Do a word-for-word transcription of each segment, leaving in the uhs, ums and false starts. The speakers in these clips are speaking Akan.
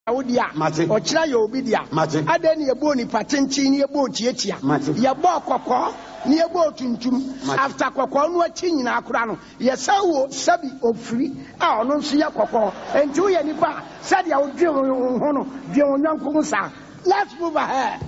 Odia, Ochra Yobidia, Aden Yaboni Patenchi, Yabo Tietia, Yabo Koko, Niabo Tuntum, after Koko, no Chin Akrano, Yasawo, Sabi of free, our non see Koko, and two Yanipa, Sadia would drill Hono, Dion Yankusa. Let's move ahead.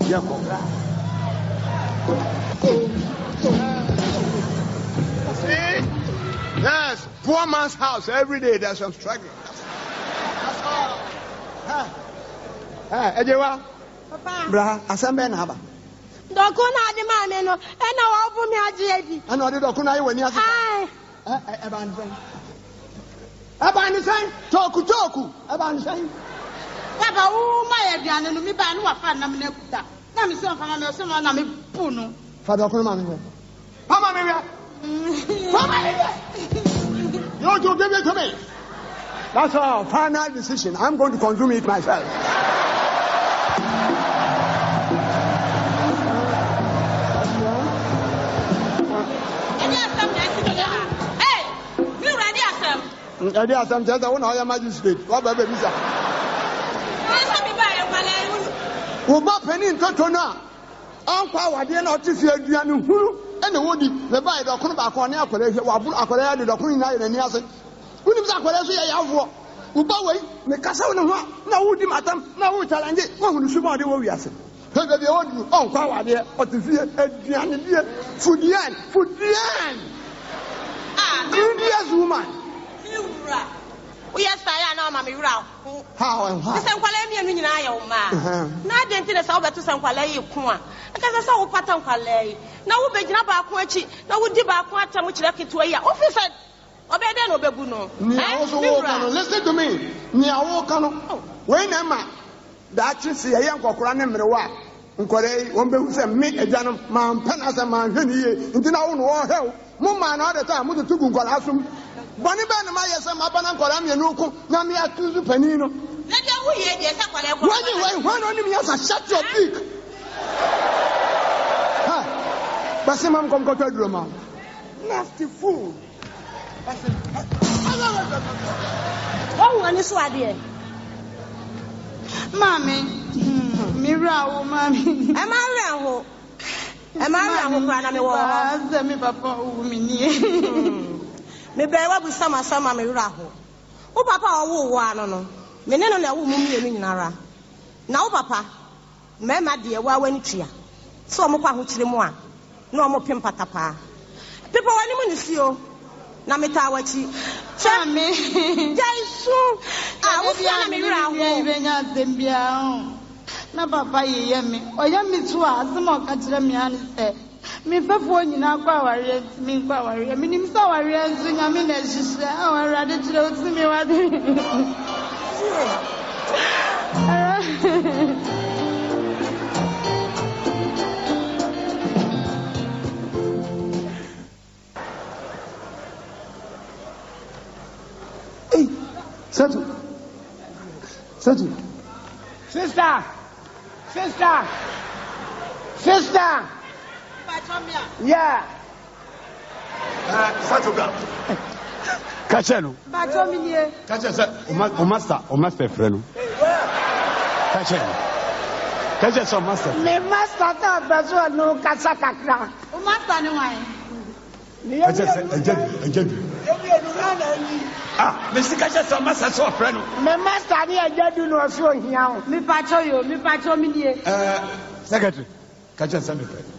Yes, poor man's house every day. There's some struggling. That's all. Ah, ah, Ejewa. Papa. Bra, asambe na aba. Dokuna di mame no, e na wo bu mi aje edi. Ana odi dokuna yi wani asa. Ai. Eh, eh, eba ni sen. Eba ni sen, toku toku. Eba ni sen. Baba wo ma ye aduane no mi ba no wa fa na me nakuta. Na me se on fa na me se no na me pu no. Fa dokuna ma me. Mama me wia. Mama me wia. You to give it to me. That's our final decision. I'm going to consume it myself. Hey, you ready asem? Ready asem just one higher magistrate. What baby visa? Wo ba penin toto na. Anfa wade na otifi aduane huru ene wodi le ba ide kono ba ko ne akore hwe wa bu akore ya de kono nya ye ni ase. Unim za akore so ye yavo. Uba wei me kasa wo ne ho na wodi matam na wo challenge wo hunu suba de wo wiase. He be be wodi on kwa wade otifi aduane die fudian fudian. Ah, India's woman. Miura. We are style na ma miura. How and how? This enkwale mi anu nyina ya wo ma. Na de ntine sa wo beto senkwale yi ko a. Aka sa wo pata nkwale yi. Na wo begina ba ko achi, na wo di ba ko atam kire keto yi a. Officer obede no bebu no. Ni awo wo kanu. Listen to me. Ni awo kanu. We na ma da chi se ye nkokora ne mrewa. Nkore won behu se me agano ma mpana se ma hwe ni ye. Ntina wo no wo hew. Mo ma na all the time mo to tugu nkora asum. Boni ba na ma yesa ma bana nkora me nuku na me atuzu pani no. Na dia wo ye de se kwale ko. When you when when only me yesa shut your beak. Ha. Basi mam kom ko tadro ma. Nasty fool. Basi. Wo wani so ade. Mami. Mira wo mami. E ma re ho. E ma re ho kwa na me wo ho. Aza mi papa wo mi ni. Me be wa bu sama sama me wura ho. Wo papa wo wo ano no. Me ne no na wo mum yenu nyinara. Na wo papa me ma de wa wani tua. So mo kwa ho kire mu a. Na mo pem patapa. Pepa wani mu ni sio. Na me ta wachi. Chami. Jaisu. Ah, wo fi na me wura ho. Ibe nya zembia. Na papa ye me. Oya mi tu a asema ka kire me an se. Mi fefo nyina kwa ware mi kwa ware mi nim sa ware nzu nya mi na hihye aware ade kire otu mi wade. Hey, Satu. Satu. Sister! Sister! Sister! Yeah. Uh, Satuga. Kacheno. Batomie. Kacha o master, o master freno. Kacheno. Kacha so master. Me master ta bazo no kasa kakra. O master ni wan. Kacha ejadu, ejadu. Ah, me si kacha so master so freno. Me master ni ejadu no so hia o. Mi pacho yo, mi pacho mi nie. Uh, secretary. Kacha so me freno.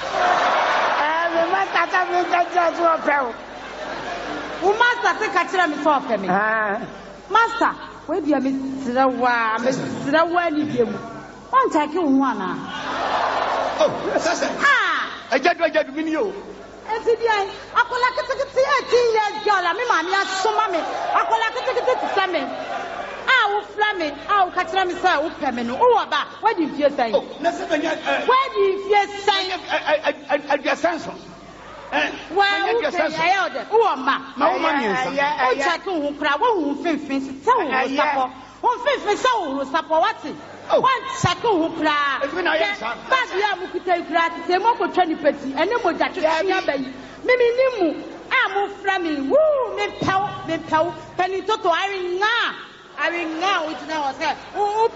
Tata me jaja so peo. O master se ka kire me so ofe me. Ah. Master, we bia me sirawa, me sirawa ni bia mu. On take wo ana. Oh, sasa. Ah, Ejadu ejadu mi ni o. enti bia, akola ketekete eighteen years girl, me ma me asoma me. Akola ketekete ti se me. Ah, wo fla me, ah, wo ka kire me say wo pe me no. Wo ba, we di fie sai. Oh, na se banya. We di fie sai. Adia sanso. Well, okay, I order. Oh, ma. No money. Oh, check who cry, who fifteen, so who fifteen, so support what? One second who cry. But we are Mukita Grat, the Moko twenty petty, and no more that you have. Mimi Nimu, I'm from me, woo, me pow, me pow, penny toto, I ring now. I I will now with now say, oh,